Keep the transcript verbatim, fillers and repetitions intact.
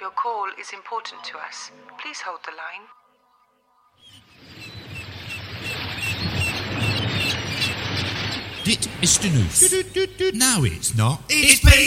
Your call is important to us. Please hold the line. Dit is de nieuws. Nou, it's not. It's